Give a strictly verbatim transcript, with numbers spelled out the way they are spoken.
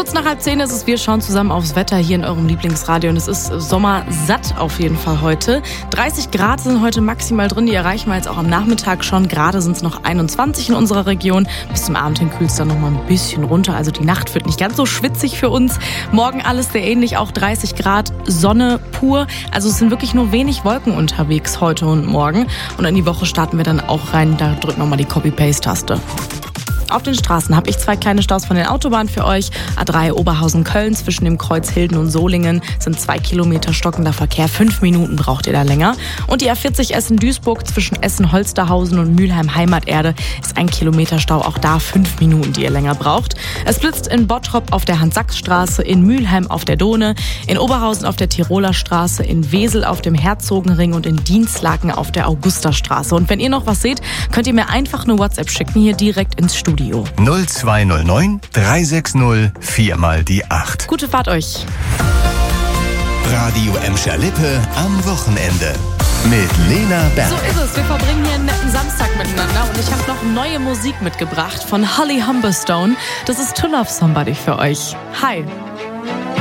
Kurz nach halb zehn ist es, wir schauen zusammen aufs Wetter hier in eurem Lieblingsradio und es ist sommersatt auf jeden Fall heute. dreißig Grad sind heute maximal drin, die erreichen wir jetzt auch am Nachmittag schon. Gerade sind es noch einundzwanzig in unserer Region. Bis zum Abend hin kühlt es dann noch mal ein bisschen runter, also die Nacht wird nicht ganz so schwitzig für uns. Morgen alles sehr ähnlich, auch dreißig Grad, Sonne pur. Also es sind wirklich nur wenig Wolken unterwegs heute und morgen. Und in die Woche starten wir dann auch rein, da drücken wir mal die Copy-Paste-Taste. Auf den Straßen habe ich zwei kleine Staus von den Autobahnen für euch. A drei Oberhausen-Köln zwischen dem Kreuz Hilden und Solingen sind zwei Kilometer stockender Verkehr. Fünf Minuten braucht ihr da länger. Und die A vierzig Essen-Duisburg zwischen Essen-Holsterhausen und Mülheim-Heimaterde ist ein Kilometer Stau. Auch da fünf Minuten, die ihr länger braucht. Es blitzt in Bottrop auf der Hans-Sachs-Straße, in Mülheim auf der Dohne, in Oberhausen auf der Tiroler Straße, in Wesel auf dem Herzogenring und in Dienstlaken auf der Augusterstraße. Und wenn ihr noch was seht, könnt ihr mir einfach eine WhatsApp schicken, hier direkt ins Studio. null zwei null neun drei sechs null vier mal die acht. Gute Fahrt euch. Radio Emscher Lippe am Wochenende. Mit Lena Berg. So ist es. Wir verbringen hier einen netten Samstag miteinander und ich habe noch neue Musik mitgebracht von Holly Humberstone. Das ist To Love Somebody für euch. Hi.